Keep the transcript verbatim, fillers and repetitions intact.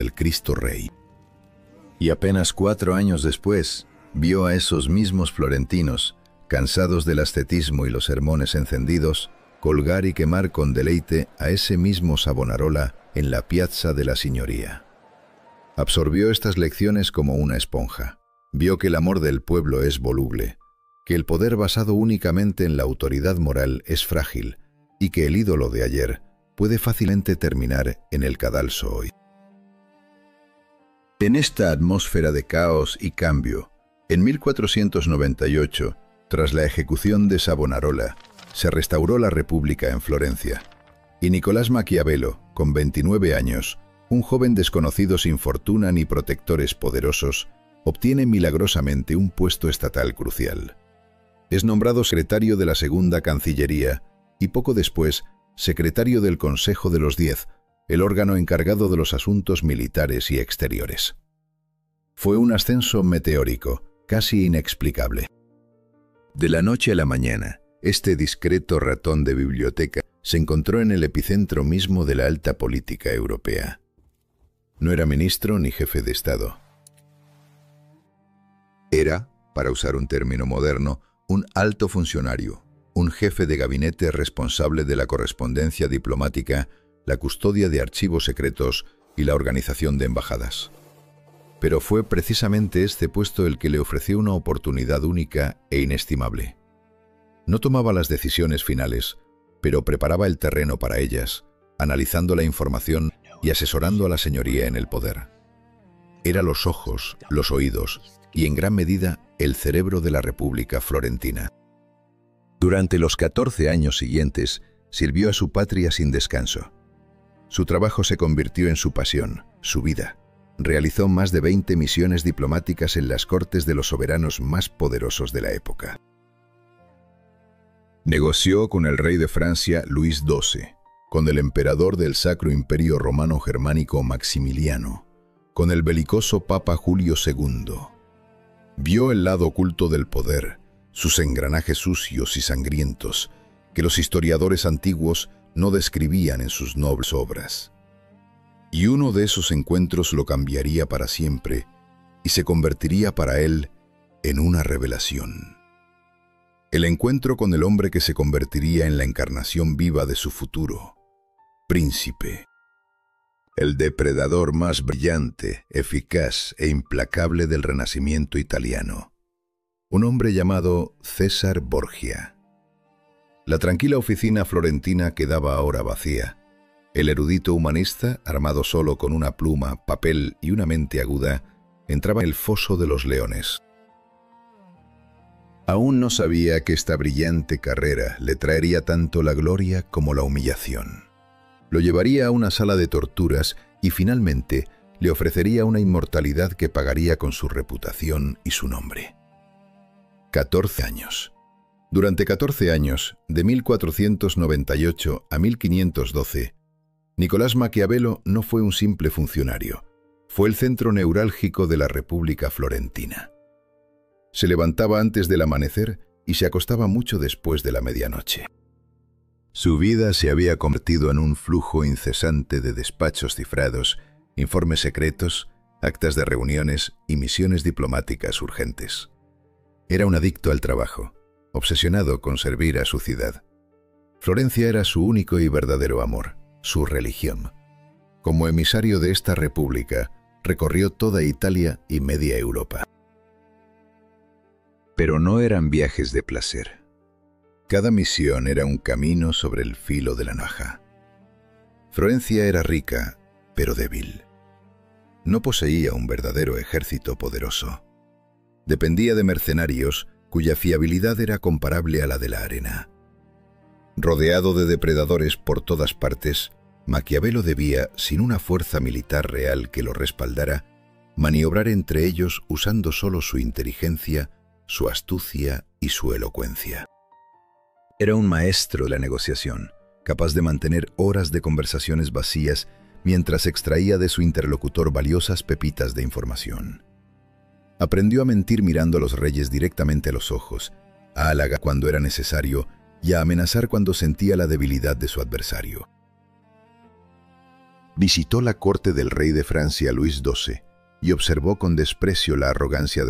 el Cristo Rey. Y apenas cuatro años después, vio a esos mismos florentinos, cansados del ascetismo y los sermones encendidos, colgar y quemar con deleite a ese mismo Savonarola en la Piazza de la Signoria. Absorbió estas lecciones como una esponja. Vio que el amor del pueblo es voluble, que el poder basado únicamente en la autoridad moral es frágil y que el ídolo de ayer puede fácilmente terminar en el cadalso hoy. En esta atmósfera de caos y cambio, en mil cuatrocientos noventa y ocho, tras la ejecución de Savonarola, se restauró la República en Florencia, y Nicolás Maquiavelo, con veintinueve años, un joven desconocido sin fortuna ni protectores poderosos, obtiene milagrosamente un puesto estatal crucial. Es nombrado secretario de la Segunda Cancillería y poco después secretario del Consejo de los Diez, el órgano encargado de los asuntos militares y exteriores. Fue un ascenso meteórico, casi inexplicable. De la noche a la mañana, este discreto ratón de biblioteca se encontró en el epicentro mismo de la alta política europea. No era ministro ni jefe de Estado. Era, para usar un término moderno, un alto funcionario, un jefe de gabinete responsable de la correspondencia diplomática, la custodia de archivos secretos y la organización de embajadas. Pero fue precisamente este puesto el que le ofreció una oportunidad única e inestimable. No tomaba las decisiones finales, pero preparaba el terreno para ellas, analizando la información y asesorando a la señoría en el poder. Era los ojos, los oídos y, en gran medida, el cerebro de la República Florentina. Durante los catorce años siguientes, sirvió a su patria sin descanso. Su trabajo se convirtió en su pasión, su vida. Realizó más de veinte misiones diplomáticas en las cortes de los soberanos más poderosos de la época. Negoció con el rey de Francia Luis doce, con el emperador del Sacro Imperio Romano Germánico Maximiliano, con el belicoso Papa Julio segundo. Vio el lado oculto del poder, sus engranajes sucios y sangrientos, que los historiadores antiguos no describían en sus nobles obras. Y uno de esos encuentros lo cambiaría para siempre y se convertiría para él en una revelación. El encuentro con el hombre que se convertiría en la encarnación viva de su futuro, príncipe. El depredador más brillante, eficaz e implacable del Renacimiento italiano. Un hombre llamado César Borgia. La tranquila oficina florentina quedaba ahora vacía. El erudito humanista, armado solo con una pluma, papel y una mente aguda, entraba en el foso de los leones. Aún no sabía que esta brillante carrera le traería tanto la gloria como la humillación. Lo llevaría a una sala de torturas y finalmente le ofrecería una inmortalidad que pagaría con su reputación y su nombre. catorce años. Durante catorce años, de mil cuatrocientos noventa y ocho a mil quinientos doce, Nicolás Maquiavelo no fue un simple funcionario, fue el centro neurálgico de la República Florentina. Se levantaba antes del amanecer y se acostaba mucho después de la medianoche. Su vida se había convertido en un flujo incesante de despachos cifrados, informes secretos, actas de reuniones y misiones diplomáticas urgentes. Era un adicto al trabajo, obsesionado con servir a su ciudad. Florencia era su único y verdadero amor, su religión. Como emisario de esta república, recorrió toda Italia y media Europa. Pero no eran viajes de placer. Cada misión era un camino sobre el filo de la navaja. Florencia era rica, pero débil. No poseía un verdadero ejército poderoso. Dependía de mercenarios cuya fiabilidad era comparable a la de la arena. Rodeado de depredadores por todas partes, Maquiavelo debía, sin una fuerza militar real que lo respaldara, maniobrar entre ellos usando solo su inteligencia, su astucia y su elocuencia. Era un maestro de la negociación, capaz de mantener horas de conversaciones vacías mientras extraía de su interlocutor valiosas pepitas de información. Aprendió a mentir mirando a los reyes directamente a los ojos, a halagar cuando era necesario y a amenazar cuando sentía la debilidad de su adversario. Visitó la corte del rey de Francia Luis doce y observó con desprecio la arrogancia